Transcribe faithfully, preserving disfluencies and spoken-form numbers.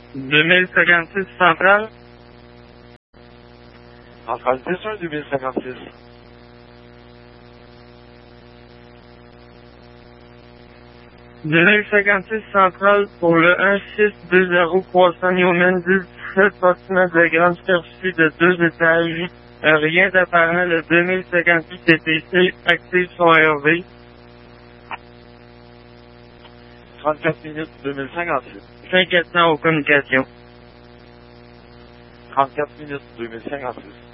deux mille cinquante-six centrale. Centrale dix un deux mille cinquante-six. deux mille cinquante-six centrale pour le un six deux zéro trois cents Newman dix-sept bâtiment de grande superficie de deux étages. Euh, rien d'apparent, le deux mille cinquante-huit T P C active son R V. trente-quatre minutes deux mille cinquante-huit. cinq quatre cents aux communications. trente-quatre minutes deux mille cinquante-six.